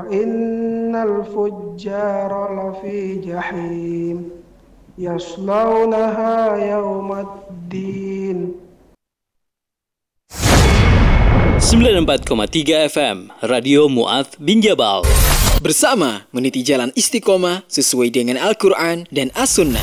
innal fujjara lafi jahim yaslaunaha yaumaddin. 94,3 FM Radio Mu'adz bin Jabal. Bersama meniti jalan istiqomah sesuai dengan Al-Quran dan As-Sunnah.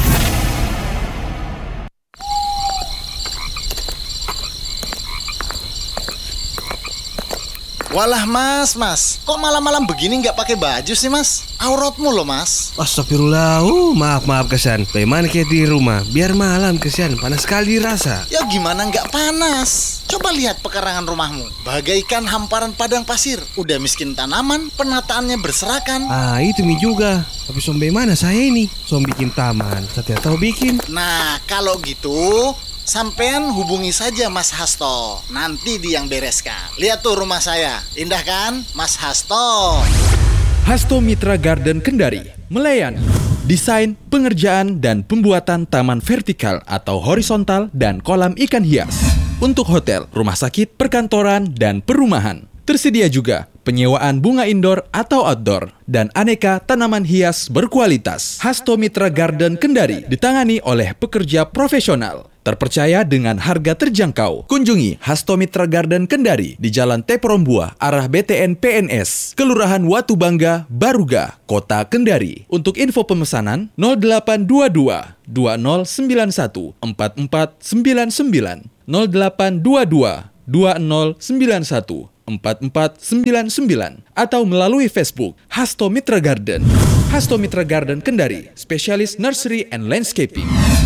Walah mas, kok malam-malam begini nggak pakai baju sih mas? Auratmu loh mas. Astagfirullah, maaf kesan. Bagaimana kayak di rumah? Biar malam kesan, panas sekali rasa. Ya gimana nggak panas? Coba lihat pekarangan rumahmu, bagaikan hamparan padang pasir. Udah miskin tanaman, penataannya berserakan. Itu mi juga. Tapi bagaimana saya ini? Bikin taman, saya tidak tahu bikin. Nah, kalau gitu sampean hubungi saja Mas Hasto. Nanti dia yang bereskan. Lihat tuh rumah saya. Indah kan, Mas Hasto? Hasto Mitra Garden Kendari melayani desain, pengerjaan, dan pembuatan taman vertikal atau horizontal dan kolam ikan hias untuk hotel, rumah sakit, perkantoran, dan perumahan. Tersedia juga penyewaan bunga indoor atau outdoor dan aneka tanaman hias berkualitas. Hasto Mitra Garden Kendari ditangani oleh pekerja profesional, terpercaya dengan harga terjangkau. Kunjungi Hasto Mitra Garden Kendari di Jalan Teprombuah, arah BTN PNS, Kelurahan Watu Bangga, Baruga, Kota Kendari. Untuk info pemesanan 0822 2091 4499 0822 2091 4499 atau melalui Facebook Hasto Mitra Garden. Hasto Mitra Garden Kendari, spesialis nursery and landscaping.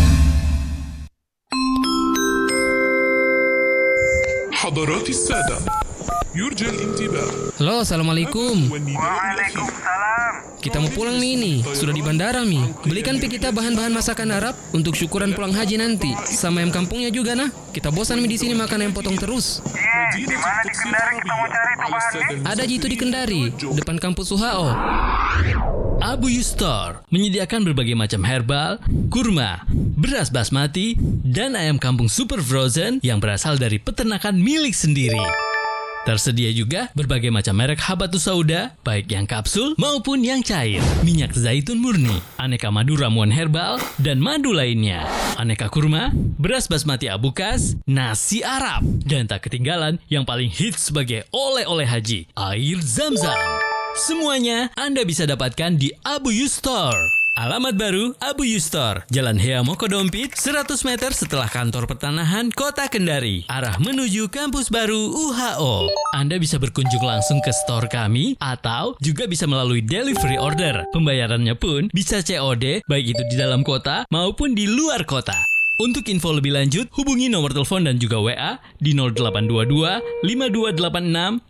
حضرات السادة يرجى الانتباه. Halo, assalamualaikum. Waalaikumsalam. Kita mau pulang Mi. Sudah di bandara Mi. Belikan kita bahan-bahan masakan Arab untuk syukuran pulang haji nanti. Sama ayam kampungnya juga nah. Kita bosan Mi di sini makan ayam potong terus. Di mana di Kendari kita mau cari tuh bahannya? Ada itu di Kendari, depan kampus UHO. Abu Yustor menyediakan berbagai macam herbal, kurma, beras basmati, dan ayam kampung super frozen yang berasal dari peternakan milik sendiri. Tersedia juga berbagai macam merek habatus sauda, baik yang kapsul maupun yang cair, minyak zaitun murni, aneka madu ramuan herbal, dan madu lainnya, aneka kurma, beras basmati abukas, nasi Arab, dan tak ketinggalan yang paling hits sebagai oleh-oleh haji, air Zam-Zam. Semuanya Anda bisa dapatkan di Abu Yustor. Alamat baru Abu Yustor, Jalan Hea Mokodompit, 100 meter setelah kantor pertanahan Kota Kendari, arah menuju kampus baru UHO. Anda bisa berkunjung langsung ke store kami atau juga bisa melalui delivery order. Pembayarannya pun bisa COD, baik itu di dalam kota maupun di luar kota. Untuk info lebih lanjut, hubungi nomor telepon dan juga WA di 0822 5286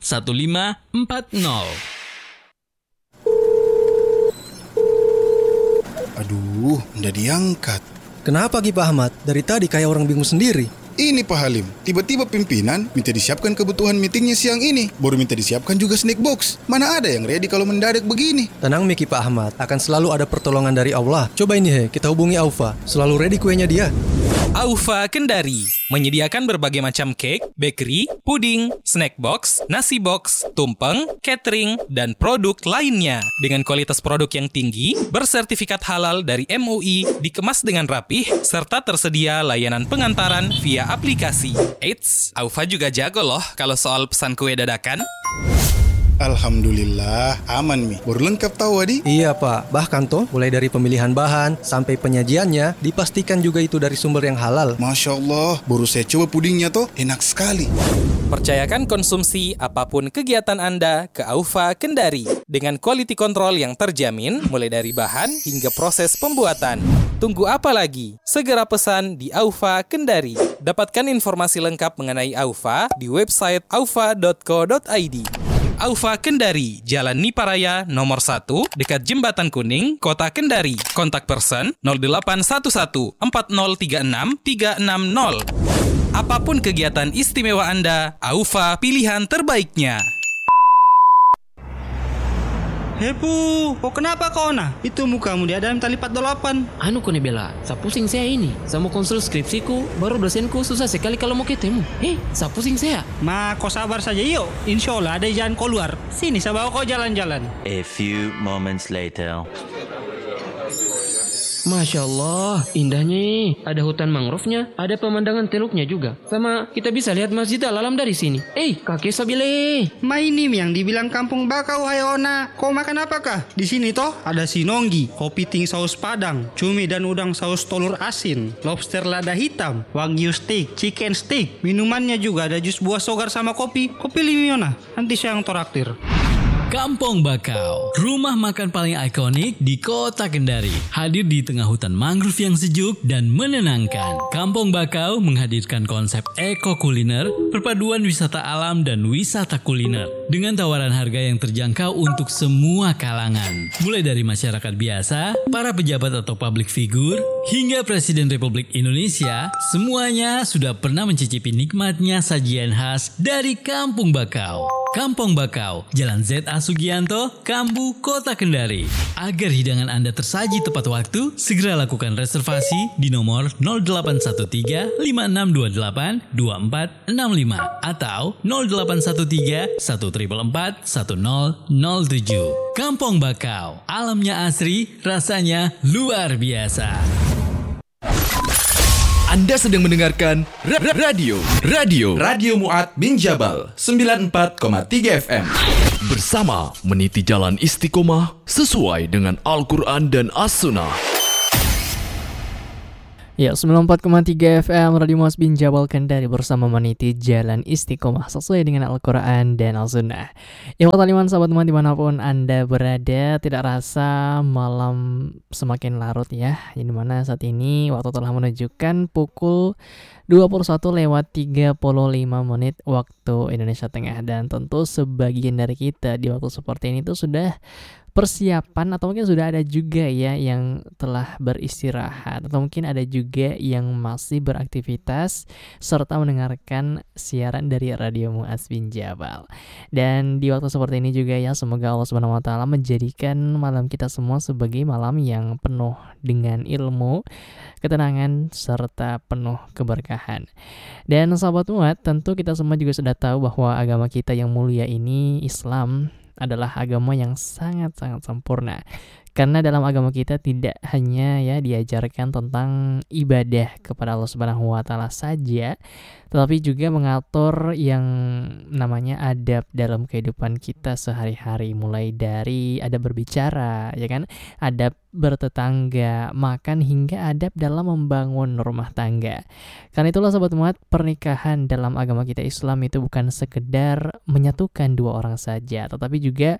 1540. Aduh, nggak diangkat. Kenapa Ki Pak Ahmad? Dari tadi kayak orang bingung sendiri. Ini Pak Halim, tiba-tiba pimpinan minta disiapkan kebutuhan meetingnya siang ini. Baru minta disiapkan juga snack box. Mana ada yang ready kalau mendadak begini? Tenang Ki Pak Ahmad, akan selalu ada pertolongan dari Allah. Coba ini kita hubungi Aufa. Selalu ready kuenya dia. Aufa Kendari menyediakan berbagai macam cake, bakery, puding, snack box, nasi box, tumpeng, catering, dan produk lainnya. Dengan kualitas produk yang tinggi, bersertifikat halal dari MUI, dikemas dengan rapih, serta tersedia layanan pengantaran via aplikasi. Eits, Aufa juga jago loh kalau soal pesan kue dadakan. Alhamdulillah, aman Mi. Baru lengkap tahu Adi? Iya Pak, bahkan toh mulai dari pemilihan bahan sampai penyajiannya dipastikan juga itu dari sumber yang halal. Masya Allah, baru saya coba pudingnya toh, enak sekali. Percayakan konsumsi apapun kegiatan Anda ke Aufa Kendari dengan quality control yang terjamin mulai dari bahan hingga proses pembuatan. Tunggu apa lagi? Segera pesan di Aufa Kendari. Dapatkan informasi lengkap mengenai Aufa di website aufa.co.id. Aufa Kendari, Jalan Niparaya nomor 1, dekat Jembatan Kuning, Kota Kendari. Kontak person 0811 4036 360. Apapun kegiatan istimewa Anda, Aufa pilihan terbaiknya. Hepu, kok kenapa kau nah? Itu mukamu dia ada tali 48. Anu kone bela, sa pusing saya ini. Saya mau konsul skripsiku, baru dosenku susah sekali kalau mau ketemu. Sa pusing saya. Ma, kau sabar saja yuk. Insya Allah ada jalan keluar. Sini saya bawa kau jalan-jalan. A few moments later. Masya Allah, indahnya. Ada hutan mangrove-nya, ada pemandangan teluknya juga. Sama kita bisa lihat Masjid Al-Alam dari sini. Kakek Sabile. Ini yang dibilang kampung bakau, hai Ona. Kau makan apakah? Di sini toh ada sinonggi, kopi ting saus padang, cumi dan udang saus telur asin, lobster lada hitam, wagyu steak, chicken steak. Minumannya juga ada jus buah sogar sama kopi. Kopi pilih Ona, nanti saya yang toraktir. Kampung Bakau, rumah makan paling ikonik di kota Kendari. Hadir di tengah hutan mangrove yang sejuk dan menenangkan. Kampung Bakau menghadirkan konsep eko kuliner, perpaduan wisata alam dan wisata kuliner. Dengan tawaran harga yang terjangkau untuk semua kalangan. Mulai dari masyarakat biasa, para pejabat atau public figure, hingga Presiden Republik Indonesia, semuanya sudah pernah mencicipi nikmatnya sajian khas dari Kampung Bakau. Kampung Bakau, Jalan Z.A. Sugianto, Kambu, Kota Kendari. Agar hidangan Anda tersaji tepat waktu, segera lakukan reservasi di nomor 0813 5628 2465 atau 0813 1444 1007. Kampung Bakau, alamnya asri, rasanya luar biasa. Anda sedang mendengarkan Radio Mu'ad bin Jabal 94,3 FM. Bersama meniti jalan istiqomah sesuai dengan Al-Quran dan As-Sunnah. Ya, 94,3 FM Radio Mu'ad bin Jabal Kendari bersama meniti jalan istiqomah sesuai dengan Al-Quran dan Al-Sunnah. Ikhwatal iman, sahabat teman dimanapun Anda berada, tidak rasa malam semakin larut ya. Yang dimana saat ini waktu telah menunjukkan pukul 21:35 waktu Indonesia Tengah. Dan tentu sebagian dari kita di waktu seperti ini tuh sudah persiapan atau mungkin sudah ada juga ya yang telah beristirahat atau mungkin ada juga yang masih beraktivitas serta mendengarkan siaran dari Radio Mu'ad bin Jabal. Dan di waktu seperti ini juga ya, semoga Allah Subhanahu wa taala menjadikan malam kita semua sebagai malam yang penuh dengan ilmu, ketenangan serta penuh keberkahan. Dan sahabat Mu'ad, tentu kita semua juga sudah tahu bahwa agama kita yang mulia ini, Islam, adalah agama yang sangat-sangat sempurna. Karena dalam agama kita tidak hanya ya diajarkan tentang ibadah kepada Allah Subhanahu wa taala saja, tetapi juga mengatur yang namanya adab dalam kehidupan kita sehari-hari, mulai dari adab berbicara, ya kan? Adab bertetangga, makan hingga adab dalam membangun rumah tangga. Karena itulah sahabat Mu'ad, pernikahan dalam agama kita Islam itu bukan sekedar menyatukan dua orang saja, tetapi juga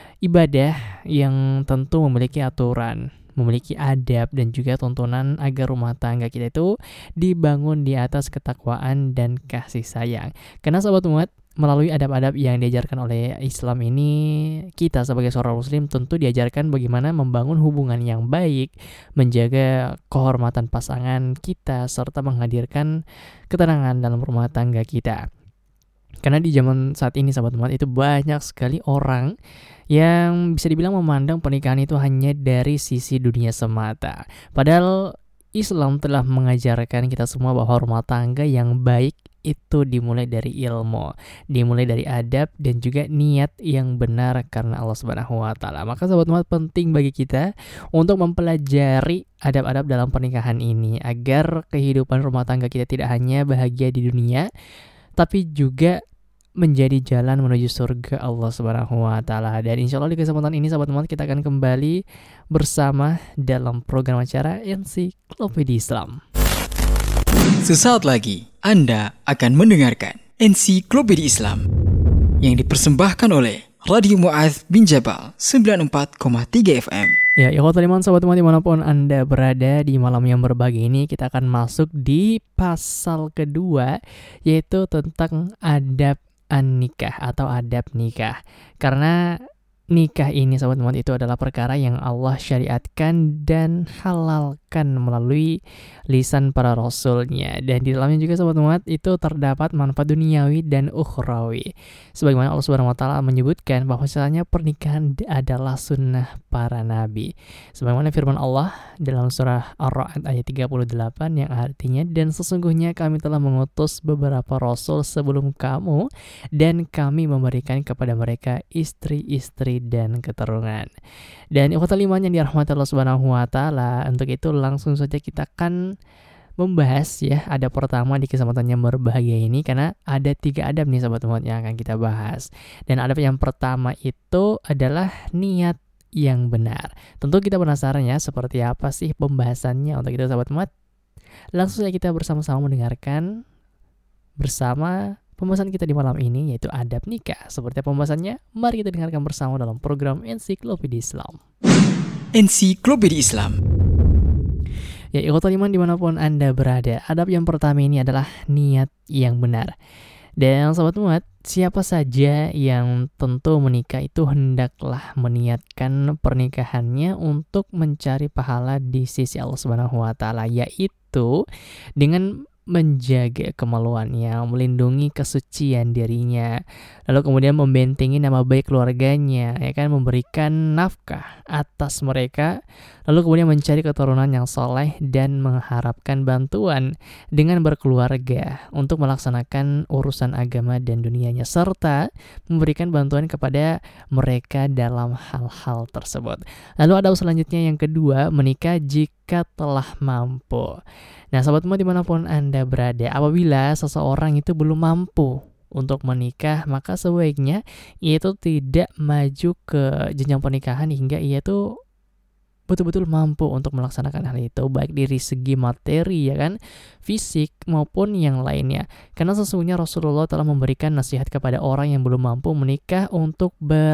ibadah yang tentu memiliki aturan, memiliki adab dan juga tuntunan agar rumah tangga kita itu dibangun di atas ketakwaan dan kasih sayang. Karena sahabat Mu'ad, melalui adab-adab yang diajarkan oleh Islam ini, kita sebagai seorang muslim tentu diajarkan bagaimana membangun hubungan yang baik, menjaga kehormatan pasangan kita, serta menghadirkan ketenangan dalam rumah tangga kita. Karena di zaman saat ini sahabat Mu'ad, itu banyak sekali orang yang bisa dibilang memandang pernikahan itu hanya dari sisi dunia semata. Padahal Islam telah mengajarkan kita semua bahwa rumah tangga yang baik itu dimulai dari ilmu, dimulai dari adab dan juga niat yang benar karena Allah Subhanahu wa taala. Maka sahabat Mu'ad, penting bagi kita untuk mempelajari adab-adab dalam pernikahan ini agar kehidupan rumah tangga kita tidak hanya bahagia di dunia, tapi juga menjadi jalan menuju surga Allah Subhanahu wa taala. Dan insyaallah di kesempatan ini sahabat Mu'ad, kita akan kembali bersama dalam program acara Ensiklopedia Islam. Sesaat lagi Anda akan mendengarkan Ensiklopedia Islam yang dipersembahkan oleh Radio Mu'ad bin Jabal 94,3 FM. Ya, ikhwatul iman, sahabat Mu'ad dimanapun Anda berada, di malam yang berbagi ini kita akan masuk di pasal kedua, yaitu tentang adab an-nikah atau adab nikah. Karena nikah ini sahabat muat itu adalah perkara yang Allah syariatkan dan halalkan melalui lisan para rasulnya, dan di dalamnya juga sahabat muat itu terdapat manfaat duniawi dan ukhrawi, sebagaimana Allah Subhanahu wa taala menyebutkan bahwasanya pernikahan adalah sunnah para nabi, sebagaimana firman Allah dalam surah Ar-Ra'd ayat 38 yang artinya, dan sesungguhnya kami telah mengutus beberapa rasul sebelum kamu dan kami memberikan kepada mereka istri-istri dan keturunan. Dan ikhwatal iman yang dirahmati Allah Subhanahu wa taala, untuk itu langsung saja kita akan membahas ya adab pertama di kesempatan yang berbahagia ini, karena ada 3 adab nih sahabat umat yang akan kita bahas. Dan adab yang pertama itu adalah niat yang benar. Tentu kita penasaran ya seperti apa sih pembahasannya. Untuk itu sahabat umat, langsung saja kita bersama-sama mendengarkan bersama pembahasan kita di malam ini, yaitu adab nikah. Seperti pembahasannya, mari kita dengarkan bersama dalam program Ensiklopedia Islam. Ensiklopedia Islam. Ya, ikhwatul iman dimanapun Anda berada, adab yang pertama ini adalah niat yang benar. Dan sahabat umat, siapa saja yang tentu menikah itu hendaklah meniatkan pernikahannya untuk mencari pahala di sisi Allah Subhanahu wa taala, yaitu dengan menjaga kemaluannya, melindungi kesucian dirinya, lalu kemudian membentengi nama baik keluarganya, ya kan, memberikan nafkah atas mereka, lalu kemudian mencari keturunan yang soleh dan mengharapkan bantuan dengan berkeluarga untuk melaksanakan urusan agama dan dunianya, serta memberikan bantuan kepada mereka dalam hal-hal tersebut. Lalu adab selanjutnya yang kedua, menikah jika telah mampu. Nah, sahabat umat dimanapun Anda berada, apabila seseorang itu belum mampu untuk menikah, maka sebaiknya ia itu tidak maju ke jenjang pernikahan hingga ia itu betul-betul mampu untuk melaksanakan hal itu, baik dari segi materi, ya kan, fisik maupun yang lainnya. Karena sesungguhnya Rasulullah telah memberikan nasihat kepada orang yang belum mampu menikah untuk